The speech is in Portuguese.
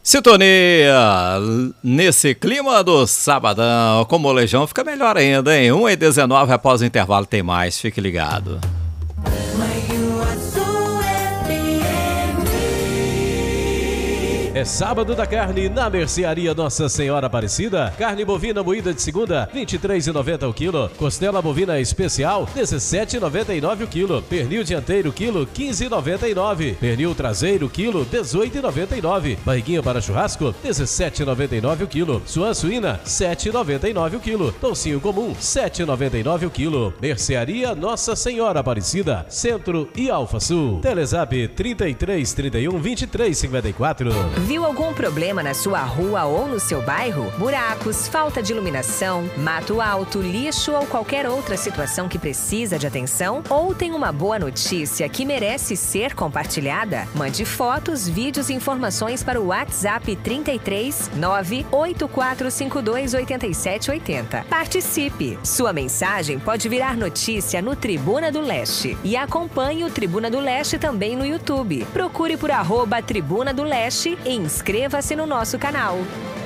Sintonia nesse clima do sabadão, com o molejão fica melhor ainda, hein? 1h19, após o intervalo tem mais, fique ligado. É sábado da carne na Mercearia Nossa Senhora Aparecida. Carne bovina moída de segunda, R$ 23,90 o quilo. Costela bovina especial, R$ 17,99 o quilo. Pernil dianteiro, quilo, R$ 15,99. Pernil traseiro, quilo, R$ 18,99. Barriguinha para churrasco, R$ 17,99 o quilo. Suã suína, R$ 7,99 o quilo. Toucinho comum, R$ 7,99 o quilo. Mercearia Nossa Senhora Aparecida, Centro e Alfa Sul. Telezap 33 31 23 54. Viu algum problema na sua rua ou no seu bairro? Buracos, falta de iluminação, mato alto, lixo ou qualquer outra situação que precisa de atenção? Ou tem uma boa notícia que merece ser compartilhada? Mande fotos, vídeos e informações para o WhatsApp 33 98452 8780. Participe! Sua mensagem pode virar notícia no Tribuna do Leste. E acompanhe o Tribuna do Leste também no YouTube. Procure por @Tribuna do Leste e inscreva-se no nosso canal.